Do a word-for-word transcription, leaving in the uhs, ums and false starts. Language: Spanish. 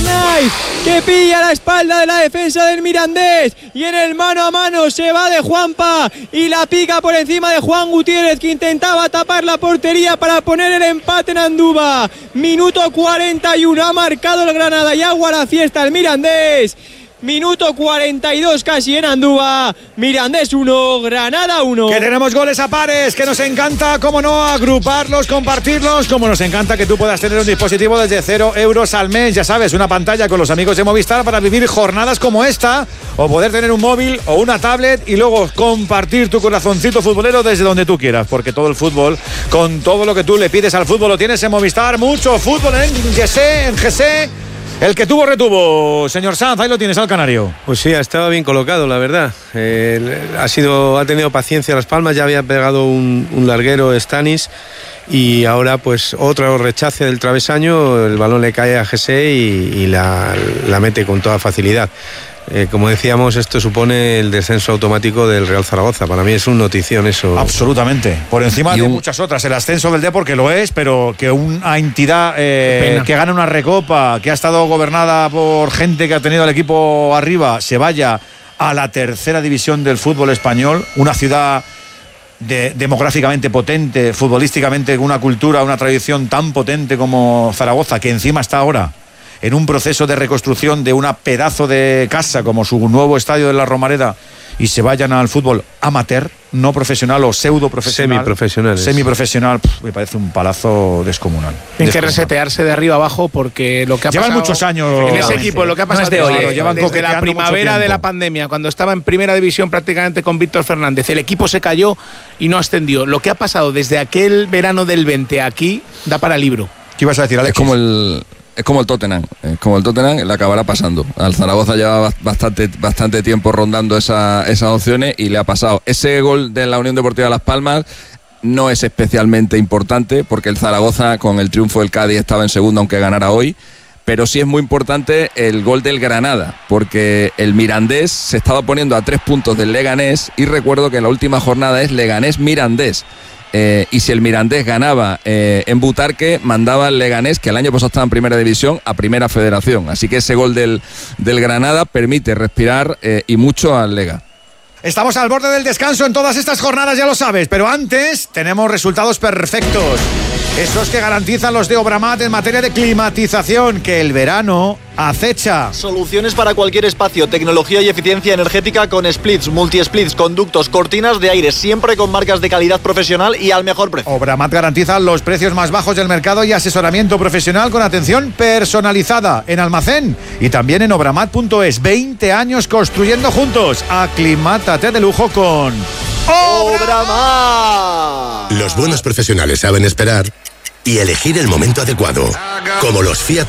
Arnaiz, que pilla la espalda de la defensa del Mirandés, y en el mano a mano se va de Juanpa y la pica por encima de Juan Gutiérrez, que intentaba tapar la portería para poner el empate en Andúba. Minuto cuarenta y uno, ha marcado el Granada y agua la fiesta el Mirandés. Minuto cuarenta y dos casi en Andúba. Mirandés uno, Granada uno. Que tenemos goles a pares, que nos encanta, cómo no, agruparlos, compartirlos, como nos encanta que tú puedas tener un dispositivo desde cero euros al mes, ya sabes, una pantalla con los amigos de Movistar para vivir jornadas como esta, o poder tener un móvil o una tablet y luego compartir tu corazoncito futbolero desde donde tú quieras, porque todo el fútbol, con todo lo que tú le pides al fútbol, lo tienes en Movistar. Mucho fútbol en G C, en G C. El que tuvo, retuvo. Señor Sanz, ahí lo tienes al canario. Pues sí, estaba bien colocado, la verdad. Eh, ha sido, ha tenido paciencia Las Palmas, ya había pegado un, un larguero Stanis y ahora pues otro rechace del travesaño, el balón le cae a G C y, y la, la mete con toda facilidad. Eh, como decíamos, esto supone el descenso automático del Real Zaragoza. Para mí es un notición eso. Absolutamente. Por encima de un... muchas otras. El ascenso del Depor, que lo es, pero que una entidad eh, que gana una recopa, que ha estado gobernada por gente que ha tenido al equipo arriba, se vaya a la tercera división del fútbol español. Una ciudad de, demográficamente potente, futbolísticamente una cultura, una tradición tan potente como Zaragoza, que encima está ahora en un proceso de reconstrucción de una pedazo de casa como su nuevo estadio de la Romareda, y se vayan al fútbol amateur, no profesional o pseudo profesional, semiprofesional, semiprofesional, pff, me parece un palazo descomunal. Tienen que resetearse de arriba abajo, porque lo que ha llevan pasado muchos años en ese equipo, lo que ha pasado no de hoy, desde, llevan desde la primavera de la pandemia, cuando estaba en primera división prácticamente con Víctor Fernández, el equipo se cayó y no ascendió. Lo que ha pasado desde aquel verano del veinte aquí da para libro. ¿Qué ibas a decir, Alex? Es como el Es como el Tottenham, es como el Tottenham, le acabará pasando. Al Zaragoza lleva bastante, bastante tiempo rondando esa, esas opciones y le ha pasado. Ese gol de la Unión Deportiva Las Palmas no es especialmente importante, porque el Zaragoza con el triunfo del Cádiz estaba en segunda, aunque ganara hoy. Pero sí es muy importante el gol del Granada, porque el Mirandés se estaba poniendo a tres puntos del Leganés, y recuerdo que la última jornada es Leganés-Mirandés. Eh, y si el Mirandés ganaba eh, en Butarque, mandaba al Leganés, que el año pasado estaba en primera división, a primera federación. Así que ese gol del, del Granada permite respirar eh, y mucho al Lega. Estamos al borde del descanso en todas estas jornadas, ya lo sabes, pero antes tenemos resultados perfectos, esos que garantizan los de Obramat en materia de climatización, que el verano acecha. Soluciones para cualquier espacio, tecnología y eficiencia energética con splits, multi-splits, conductos, cortinas de aire, siempre con marcas de calidad profesional y al mejor precio. Obramat garantiza los precios más bajos del mercado y asesoramiento profesional con atención personalizada en almacén y también en obramat punto es. veinte años construyendo juntos. Aclimátate de lujo con Obramat. Los buenos profesionales saben esperar y elegir el momento adecuado, como los Fiat